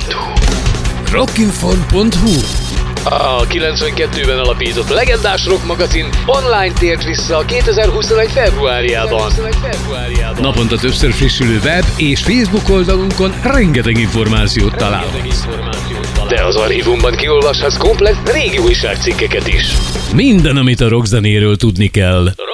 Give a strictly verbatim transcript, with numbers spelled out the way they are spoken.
pont hu Rockinfon pont hu A kilencvenkettőben alapított legendás rock magazin online tért vissza a kétezer-huszonegy februárjában. Naponta többször frissülő web és Facebook oldalunkon rengeteg információt találhatsz. De az archívumban kiolvashatsz komplett régi újságcikkeket is. Minden, amit a rockzenéről tudni kell.